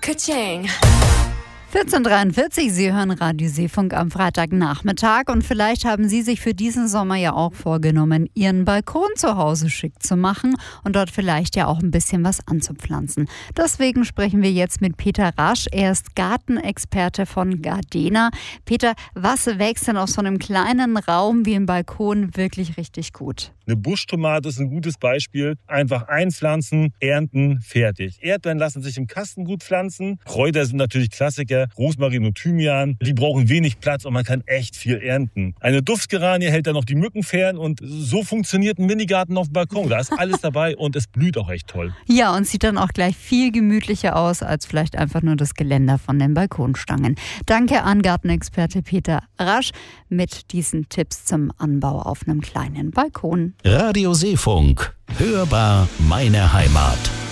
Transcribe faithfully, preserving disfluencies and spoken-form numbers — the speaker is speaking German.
Ka-ching. vierzehn Uhr dreiundvierzig, Sie hören Radio Seefunk am Freitagnachmittag und vielleicht haben Sie sich für diesen Sommer ja auch vorgenommen, Ihren Balkon zu Hause schick zu machen und dort vielleicht ja auch ein bisschen was anzupflanzen. Deswegen sprechen wir jetzt mit Peter Rasch. Er ist Gartenexperte von Gardena. Peter, was wächst denn auf so einem kleinen Raum wie ein Balkon wirklich richtig gut? Eine Buschtomate ist ein gutes Beispiel. Einfach einpflanzen, ernten, fertig. Erdbeeren lassen sich im Kasten gut pflanzen. Kräuter sind natürlich Klassiker. Rosmarin und Thymian. Die brauchen wenig Platz und man kann echt viel ernten. Eine Duftgeranie hält dann noch die Mücken fern und so funktioniert ein Minigarten auf dem Balkon. Da ist alles dabei und es blüht auch echt toll. Ja, und sieht dann auch gleich viel gemütlicher aus als vielleicht einfach nur das Geländer von den Balkonstangen. Danke an Gartenexperte Peter Rasch mit diesen Tipps zum Anbau auf einem kleinen Balkon. Radio Seefunk. Hörbar meine Heimat.